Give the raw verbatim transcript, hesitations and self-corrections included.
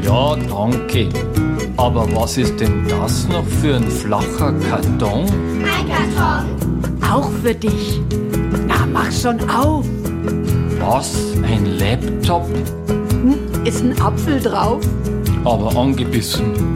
Ja, danke. Aber was ist denn das noch für ein flacher Karton? Ein Karton. Auch für dich. Na, mach schon auf. Was? Ein Laptop? Hm, ist ein Apfel drauf? Aber angebissen.